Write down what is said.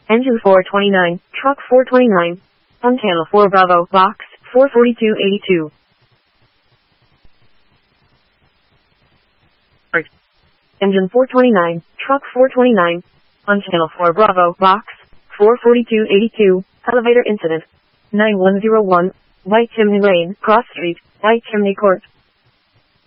Engine 429, truck 429. On channel 4 Bravo, box 44282. Engine 429, truck 429. On channel 4 Bravo, box 44282. Elevator incident. 9101, White Chimney Lane, Cross Street, White Chimney Court.